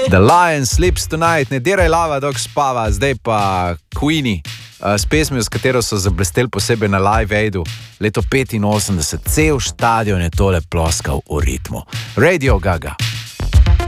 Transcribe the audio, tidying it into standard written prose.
The Lion Sleeps Tonight, ne diraj lava, dok spava, zdaj pa Queenie s pesmijo, s katero so zablesteli posebej na Live Aidu, leto 85, cel štadion je tole ploskal v ritmu. Radio Gaga.